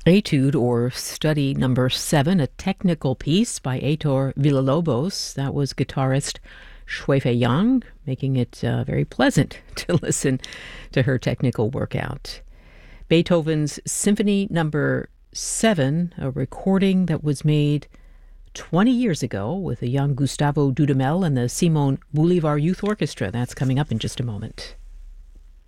Etude, or Study Number 7, a technical piece by Heitor Villalobos. That was guitarist Shuifei Yang, making it very pleasant to listen to her technical workout. Beethoven's Symphony Number 7, a recording that was made 20 years ago with a young Gustavo Dudamel and the Simon Bolivar Youth Orchestra. That's coming up in just a moment.